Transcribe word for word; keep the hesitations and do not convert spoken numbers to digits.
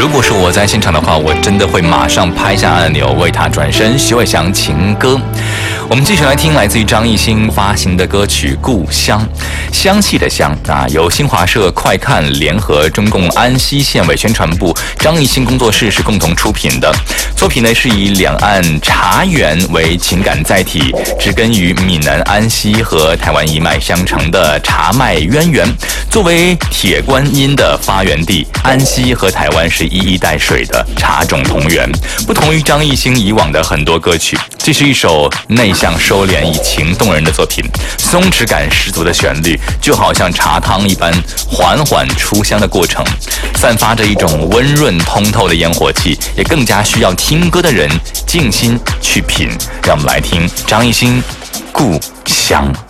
果是我在现场的话，我真的会马上拍下按钮为他转身。徐伟翔情歌，我们继续来听来自于张艺兴发行的歌曲《故乡》，香气的香啊，由新华社、快看联合中共安溪县委宣传部、张艺兴工作室是共同出品的。作品呢是以两岸茶园为情感载体，植根于闽南安溪和台湾一脉相承的茶脉渊源。作为铁观音的发源地，安溪和台湾是一衣带水的茶种同源。不同于张艺兴以往的很多歌曲，这是一首内向收敛、以情动人的作品。松弛感十足的旋律，就好像茶汤一般缓缓出香的过程，散发着一种温润通透的烟火气，也更加需要听歌的人静心去品。让我们来听张艺兴《故乡》。